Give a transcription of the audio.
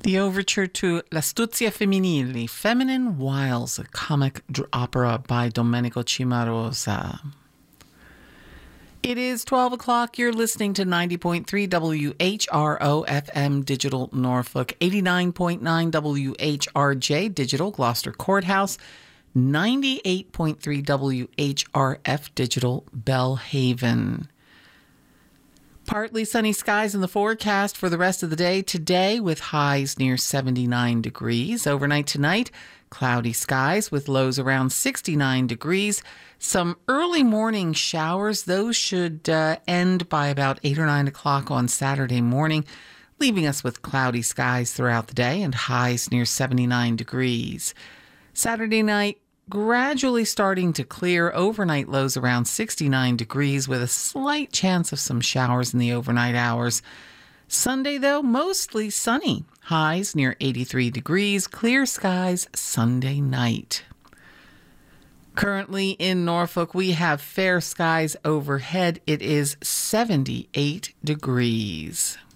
The overture to L'Astuzia Femminile, Feminine Wiles, a comic opera by Domenico Cimarosa. It is 12 o'clock. You're listening to 90.3 WHRO FM Digital Norfolk, 89.9 WHRJ Digital Gloucester Courthouse, 98.3 WHRF Digital Bellhaven. Partly sunny skies in the forecast for the rest of the day today with highs near 79 degrees. Overnight tonight, cloudy skies with lows around 69 degrees. Some early morning showers. Those should end by about 8 or 9 o'clock on Saturday morning, leaving us with cloudy skies throughout the day and highs near 79 degrees. Saturday night, gradually starting to clear. Overnight lows around 69 degrees with a slight chance of some showers in the overnight hours. Sunday, though, mostly sunny. Highs near 83 degrees. Clear skies Sunday night. Currently in Norfolk, we have fair skies overhead. It is 78 degrees.